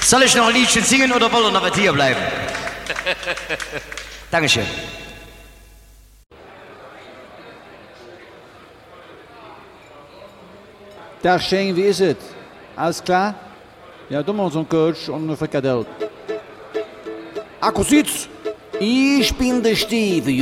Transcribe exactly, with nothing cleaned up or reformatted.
Soll ich noch ein Liedchen singen oder wollen wir noch hier bleiben? Dankeschön. Dag Shane, wie ist es? Alles klar? Ja, doe maar zo'n Coach und eine Frikadelle. Akkusiz, ich bin der Steve.